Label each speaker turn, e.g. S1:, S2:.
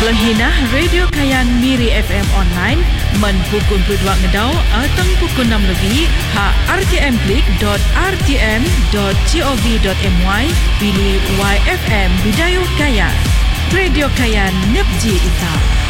S1: Penghinah Radio Kayan Miri FM online men pukul 2 ngedau atau pukul 6 lebih rtm.gov.my pilih YFM Bidayu Kayan. Radio Kayan Nepji Ita.